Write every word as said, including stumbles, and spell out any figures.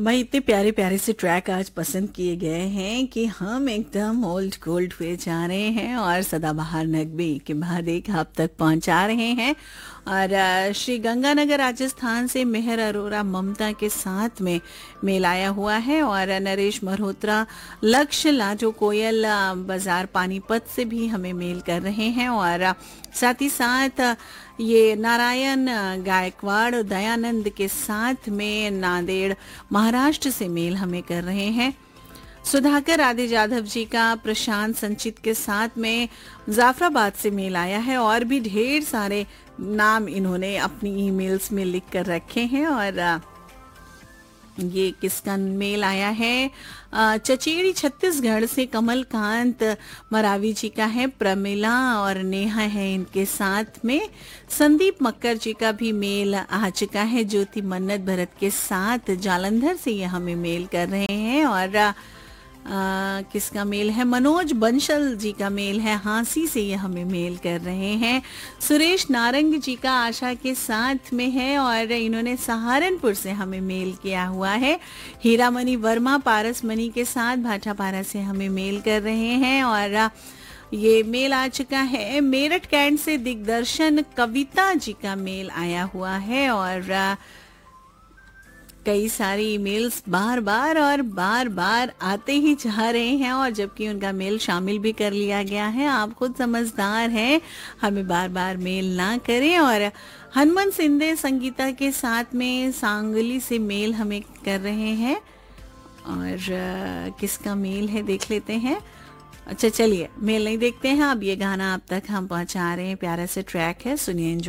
भाई इतने प्यारे प्यारे से ट्रैक आज पसंद किए गए हैं कि हम एकदम ओल्ड गोल्ड पे जा रहे हैं और सदाबहार नगमे के बाद एक आप तक पहुंचा रहे हैं। और अ, श्री गंगानगर राजस्थान से मेहर अरोरा ममता के साथ में मेल आया हुआ है और नरेश मल्होत्रा लक्ष्य लाजो कोयल अ, बाजार पानीपत से भी हमें मेल कर रहे हैं। और अ, साथ ही साथ अ, ये नारायण अ, गायकवाड़ और दयानंद के साथ में नांदेड़ महाराष्ट्र से मेल हमें कर रहे हैं। सुधाकर आदि जाधव जी का प्रशांत संचित के साथ में जाफराबाद से मेल आया है और भी ढेर सारे नाम इन्होंने अपनी ईमेल्स में लिख कर रखे हैं। और अ, ये किसका मेल आया है? अ, चचेड़ी छत्तीसगढ़ से कमलकांत मरावी जी का है। प्रमिला और नेहा है इनके साथ में। संदीप मक्कर जी का भी मेल आ चुका है। ज्योति मन्नत भरत के साथ जालंधर से ये हमें मेल कर रहे हैं। और अ, अ, किसका मेल है? मनोज बंसल जी का मेल है। हांसी से ये हमें मेल कर रहे हैं। सुरेश नारंग जी का आशा के साथ में है और इन्होंने सहारनपुर से हमें मेल किया हुआ है। हीरामणि वर्मा पारसमणि के साथ भाटापारा से हमें मेल कर रहे हैं। और अ, ये मेल आ चुका है मेरठ कैंट से दिग्दर्शन कविता जी का मेल आया हुआ है। और अ, कई सारी ईमेल्स बार बार और बार बार आते ही जा रहे हैं और जबकि उनका मेल शामिल भी कर लिया गया है। आप खुद समझदार हैं, हमें बार बार मेल ना करें। और हनुमान सिंधे संगीता के साथ में सांगली से मेल हमें कर रहे हैं। और अ, किसका मेल है देख लेते हैं। अच्छा चलिए मेल नहीं देखते हैं, अब ये गाना आप तक हम पहुंचा रहे हैं। प्यारा से ट्रैक है, सुनिए, एंजॉय।